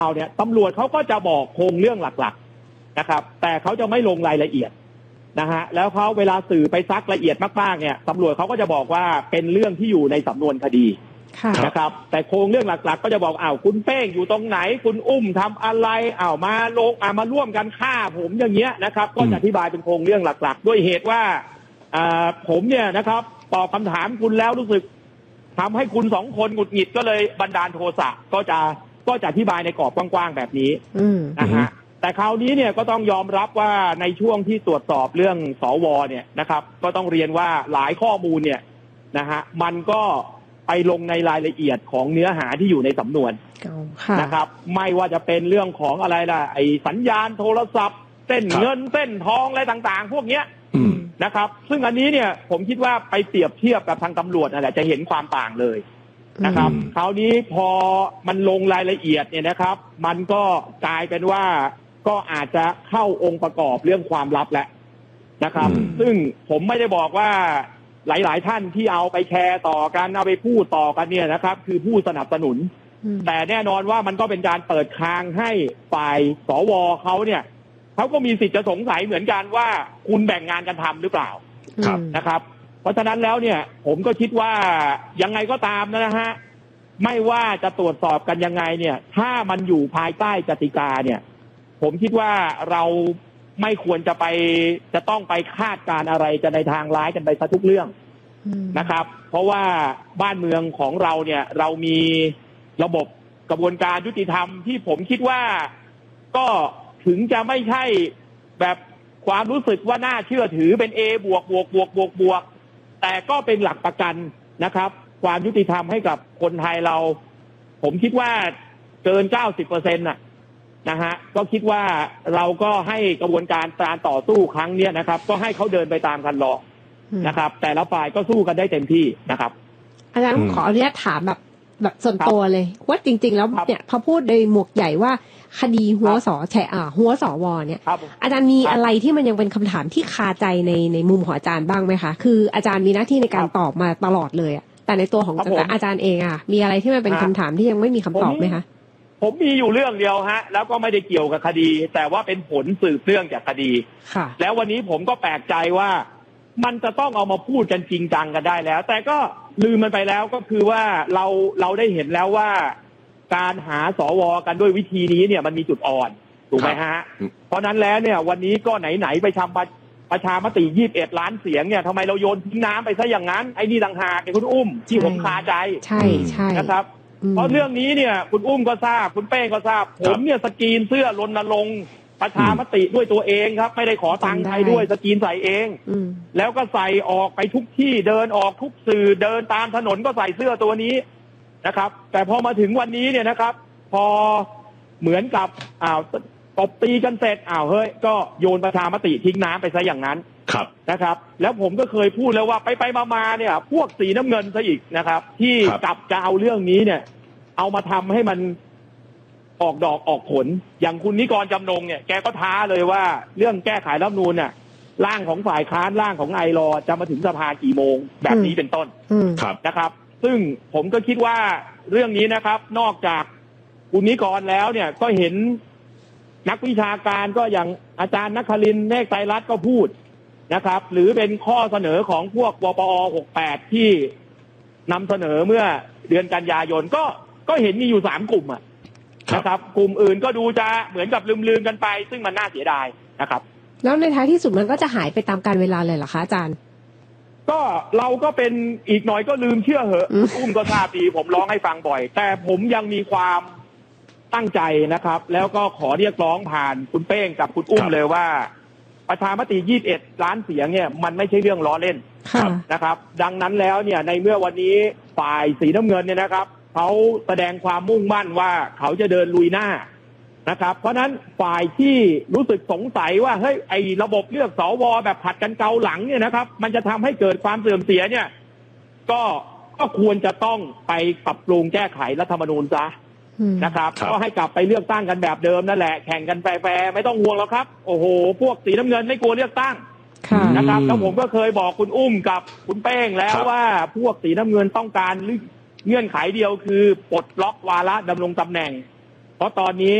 เอาเนี่ยตำรวจเขาก็จะบอกโครงเรื่องหลักๆนะครับแต่เขาจะไม่ลงรายละเอียดนะฮะแล้วเขาเวลาสื่อไปซักละเอียดมากๆเนี่ยตำรวจเขาก็จะบอกว่าเป็นเรื่องที่อยู่ในสำนวนคดีนะครับแต่โครงเรื่องหลักๆก็จะบอกคุณเป้งอยู่ตรงไหนคุณอุ้มทำอะไรมาร่วมกันฆ่าผมอย่างเงี้ยนะครับก็จะอธิบายเป็นโครงเรื่องหลักๆด้วยเหตุว่าผมเนี่ยนะครับตอบคำถามคุณแล้วรู้สึกทำให้คุณสองคนหงุดหงิดก็เลยบันดาลโทสะก็จะอธิบายในกรอบกว้างๆแบบนี้นะฮะแต่คราวนี้เนี่ยก็ต้องยอมรับว่าในช่วงที่ตรวจสอบเรื่องสวเนี่ยนะครับก็ต้องเรียนว่าหลายข้อมูลเนี่ยนะฮะมันก็ไปลงในรายละเอียดของเนื้อหาที่อยู่ในสำนวนนะครับไม่ว่าจะเป็นเรื่องของอะไรล่ะไอ้สัญญาณโทรศัพท์เส้นเงินเส้นทองอะไรต่างๆพวกเนี้ยนะครับซึ่งอันนี้เนี่ยผมคิดว่าไปเปรียบเทียบกับทางตำรวจนั่นแหละจะเห็นความต่างเลยนะครับคราวนี้พอมันลงรายละเอียดเนี่ยนะครับมันก็กลายเป็นว่าก็อาจจะเข้าองค์ประกอบเรื่องความลับแล้วนะครับซึ่งผมไม่ได้บอกว่าหลายๆท่านที่เอาไปแชร์ต่อกันเอาไปพูดต่อกันเนี่ยนะครับคือผู้สนับสนุนแต่แน่นอนว่ามันก็เป็นการเปิดทางให้ฝ่ายสวเขาเนี่ยเขาก็มีสิทธิ์จะสงสัยเหมือนกันว่าคุณแบ่งงานกันทำหรือเปล่านะครับเพราะฉะนั้นแล้วเนี่ยผมก็คิดว่ายังไงก็ตามนะฮะไม่ว่าจะตรวจสอบกันยังไงเนี่ยถ้ามันอยู่ภายใต้กติกาเนี่ยผมคิดว่าเราไม่ควรจะต้องไปคาดการอะไรจะในทางร้ายกันไปซะทุกเรื่องนะครับเพราะว่าบ้านเมืองของเราเนี่ยเรามีระบบกระบวนการยุติธรรมที่ผมคิดว่าก็ถึงจะไม่ใช่แบบความรู้สึกว่าน่าเชื่อถือเป็น A บวกแต่ก็เป็นหลักประกันนะครับความยุติธรรมให้กับคนไทยเราผมคิดว่าเกิน 90% นะฮะก็คิดว่าเราก็ให้กระบวนการต่อสู้ครั้งนี้นะครับก็ให้เขาเดินไปตามคันลองนะครับแต่ละฝ่ายก็สู้กันได้เต็มที่นะครับอาจารย์ขออนุญาตถามแบบส่วนตัวเลยว่าจริงๆแล้วเนี่ยพอพูดในหมวกใหญ่ว่าคดีหัวสวเนี่ยอาจารย์มีอะไรที่มันยังเป็นคำถามที่คาใจในมุมของอาจารย์บ้างไหมคะคืออาจารย์มีหน้าที่ในการตอบมาตลอดเลยแต่ในตัวของอาจารย์เองมีอะไรที่มันเป็นคำถามที่ยังไม่มีคำตอบไหมคะผมมีอยู่เรื่องเดียวฮะแล้วก็ไม่ได้เกี่ยวกับคดีแต่ว่าเป็นผลสืบเนื่องจากคดีแล้ววันนี้ผมก็แปลกใจว่ามันจะต้องเอามาพูดกันจริงจังกันได้แล้วแต่ก็ลืมมันไปแล้วก็คือว่าเราได้เห็นแล้วว่าการหาสวกันด้วยวิธีนี้เนี่ยมันมีจุดอ่อนถูกไหมฮะเพราะนั้นแล้วเนี่ยวันนี้ก็ไหนไปทำประชามติ21 ล้านเสียงเนี่ยทำไมเราโยนทิ้งน้ำไปซะอย่างนั้นไอ้นี่ต่างหากเนี่ยคุณอุ้มที่ผมคาใจใช่นะครับเพราะเรื่องนี้เนี่ยคุณอุ้มก็ทราบคุณเป้งก็ทราบผมเนี่ยสกรีนเสื้อรณรงค์ประชามติด้วยตัวเองครับไม่ได้ขอตังค์ใครด้วยสกรีนใส่เองแล้วก็ใส่ออกไปทุกที่เดินออกทุกสื่อเดินตามถนนก็ใส่เสื้อตัวนี้นะครับแต่พอมาถึงวันนี้เนี่ยนะครับพอเหมือนกับตบตีกันเสร็จเฮ้ยก็โยนประชามติทิ้งน้ำไปซะอย่างนั้นนะครับแล้วผมก็เคยพูดแล้วว่าไปมาเนี่ยพวกสีน้ำเงินซะอีกนะครับที่กลับจะเอาเรื่องนี้เนี่ยเอามาทำให้มันออกดอกออกผลอย่างคุณนิกรจำนงเนี่ยแกก็ท้าเลยว่าเรื่องแก้ไขรัฐธรรมนูญเนี่ยร่างของฝ่ายค้านร่างของไอรอจะมาถึงสภากี่โมงแบบนี้เป็นต้นนะครับซึ่งผมก็คิดว่าเรื่องนี้นะครับนอกจากคุณนิกรแล้วเนี่ยก็เห็นนักวิชาการก็อย่างอาจารย์นครินทร์เมฆไตรรัตน์ก็พูดนะครับหรือเป็นข้อเสนอของพวกวปอ68ที่นำเสนอเมื่อเดือนกันยายนก็เห็นมีอยู่3 กลุ่มนะครับกลุ่มอื่นก็ดูจะเหมือนกับลืมกันไปซึ่งมันน่าเสียดายนะครับแล้วในท้ายที่สุดมันก็จะหายไปตามกาลเวลาเลยเหรอคะอาจารย์ก็เราก็เป็นอีกหน่อยก็ลืมเชื่อเหอะอุ้มก็ทราบดีผมร้องให้ฟังบ่อยแต่ผมยังมีความตั้งใจนะครับแล้วก็ขอเรียกร้องผ่านคุณเป้งกับคุณอุ้มเลยว่าประชามติ21 ล้านเสียงเนี่ยมันไม่ใช่เรื่องล้อเล่นนะครับดังนั้นแล้วเนี่ยในเมื่อวันนี้ฝ่ายสีน้ำเงินเนี่ยนะครับเขาแสดงความมุ่งมั่นว่าเขาจะเดินลุยหน้านะครับเพราะนั้นฝ่ายที่รู้สึกสงสัยว่าเฮ้ยไอ้ระบบเลือกสวแบบผัดกันเกาหลังเนี่ยนะครับมันจะทำให้เกิดความเสื่อมเสียเนี่ยก็ควรจะต้องไปปรับปรุงแก้ไขรัฐธรรมนูญซะนะครับก็ให้กลับไปเลือกตั้งกันแบบเดิมนั่นแหละแข่งกันแฟร์ไม่ต้องห่วงหรอกครับโอ้โหพวกสีน้ำเงินไม่กลัวเลือกตั้งนะครับแล้วผมก็เคยบอกคุณอุ้มกับคุณเป้งแล้วว่าพวกสีน้ำเงินต้องการเงื่อนไขเดียวคือปลดล็อกวาระดำรงตำแหน่งเพราะตอนนี้